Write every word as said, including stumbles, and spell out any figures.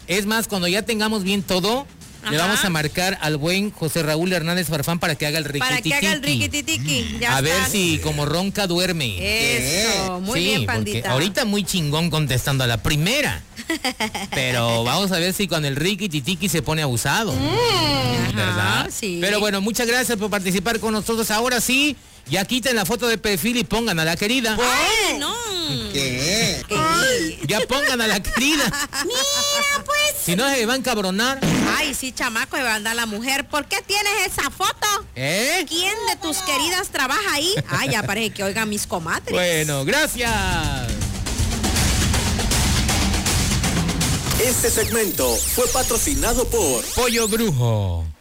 Es más, cuando ya tengamos bien todo, ajá, le vamos a marcar al buen José Raúl Hernández Farfán para que haga el riquititiqui. Para que haga el riquititiqui. Ya a estás. Ver si como ronca duerme. Eso, muy sí, bien, pandita. Porque ahorita muy chingón contestando a la primera. Pero vamos a ver si con el riquititiqui se pone abusado. Mm, ¿verdad? Ajá, sí. Pero bueno, muchas gracias por participar con nosotros. Ahora sí, ya quiten la foto de perfil y pongan a la querida. ¡Ay, no! ¿Qué? Ay. Ya pongan a la querida. Mira, pues. Si no, se van a cabronar. Ay, sí, chamaco, se va a andar la mujer. ¿Por qué tienes esa foto? ¿Eh? ¿Quién de tus queridas trabaja ahí? Ay, ya parece que oigan mis comadres. Bueno, gracias. Este segmento fue patrocinado por Pollo Brujo.